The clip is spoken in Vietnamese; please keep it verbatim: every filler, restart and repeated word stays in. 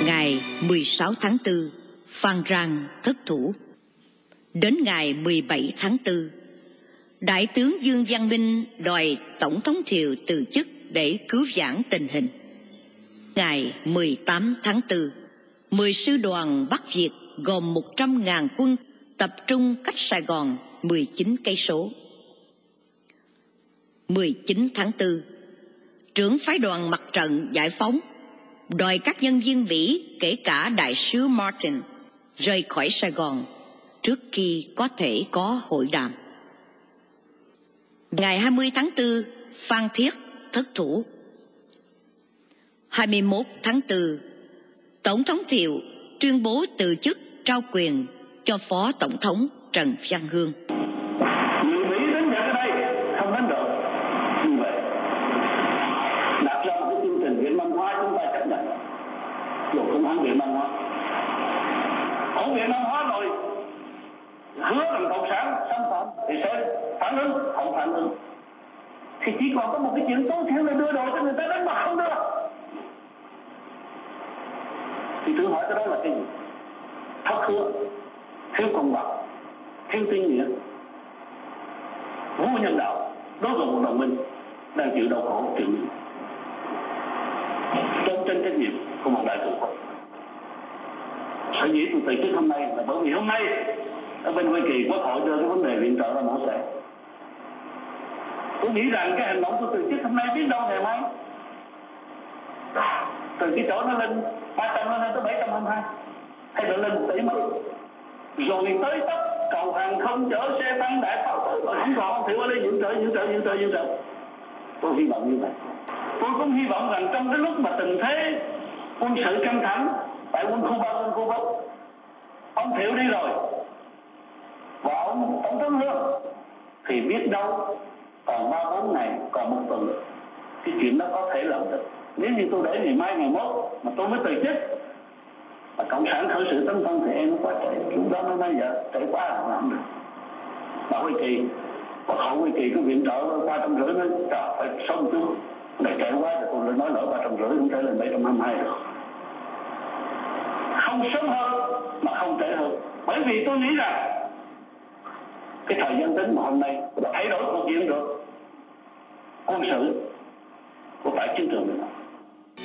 Ngày mười sáu tháng tư, Phan Rang thất thủ. Đến ngày mười bảy tháng tư, Đại tướng Dương Văn Minh đòi Tổng thống Thiệu từ chức để cứu vãn tình hình. Ngày mười tám tháng tư, mười sư đoàn Bắc Việt gồm một trăm ngàn quân tập trung cách Sài Gòn mười chín cây số. mười chín tháng tư, trưởng phái đoàn mặt trận giải phóng đòi các nhân viên Mỹ, kể cả đại sứ Martin, rời khỏi Sài Gòn trước khi có thể có hội đàm. Ngày hai mươi tháng tư, Phan Thiết thất thủ. hai mươi mốt tháng tư, Tổng thống Thiệu tuyên bố từ chức, trao quyền cho Phó Tổng thống Trần Văn Hương. Người Mỹ đến Nhật ở đây không đến được. Như vậy, đặt ra một cái chương trình Việt Nam hóa chúng ta chấp nhận. Dù không hẳn Việt Nam hóa. Ở Việt Nam hóa rồi, hứa rằng Cộng sản xâm phạm thì sẽ phản ứng, không phản ứng. Thì chỉ còn có một cái chuyện tối thiểu là đưa đồ cho người ta đánh mà không đưa. Thì thử hỏi cái đó là cái gì? Thất hứa, thiếu công bằng, thiếu tín nghĩa, vô nhân đạo đối với một đồng minh đang chịu đau khổ chịu trốn tránh trách nhiệm của một đại tướng quốc. Sở dĩ tôi từ chức hôm nay là bởi vì hôm nay ở bên Hoa Kỳ Quốc hội đưa cái vấn đề viện trợ ra mổ xẻ. Tôi nghĩ rằng cái hành động của từ chức hôm nay biết đâu ngày mai từ cái chỗ nó lên ba trăm nó lên tới bảy trăm hai mươi hai, hay là lên một tỷ mấy, rồi tới tấp cầu hàng không chở xe tăng đại pháo tới rồi không còn thì ở đây viện trợ viện trợ viện trợ viện trợ. Tôi hy vọng như vậy. Tôi cũng hy vọng rằng trong cái lúc mà tình thế quân sự căng thẳng tại quân khu ba, quân khu bốn, ông Thiệu đi rồi và ông tổng thống Hương thì biết đâu còn ba bốn ngày, còn một tuần cái chuyện đó có thể làm được. Nếu như tôi để ngày mai ngày mốt mà tôi mới từ chức mà cộng sản khởi sự tấn công thì em nó quá trễ. Lúc đó nó nói giờ trễ quá là làm được. Mà Hoa Kỳ và hậu Hoa Kỳ có viện trợ ba trăm rưỡi nó trời phải sống chứ này trễ quá thì tôi lại nói lỡ ba trăm rưỡi cũng trở lên bảy trăm hai mươi hai rồi. Không sớm hơn mà không trễ hơn. Bởi vì tôi nghĩ rằng cái thời gian tính mà hôm nay đã thay đổi cuộc diện được quân sự của tại chiến trường này.